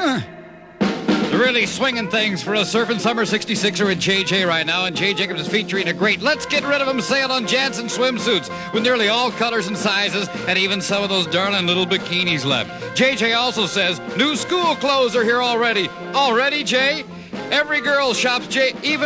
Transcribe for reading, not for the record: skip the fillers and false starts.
They're really swinging things for a surfing summer 66er in JJ right now, and Jay Jacobs is featuring a great Let's Get Rid of 'Em sale on Jansen swimsuits with nearly all colors and sizes and even some of those darling little bikinis left. JJ also says new school clothes are here already. Already, Jay? Every girl shops Jay, even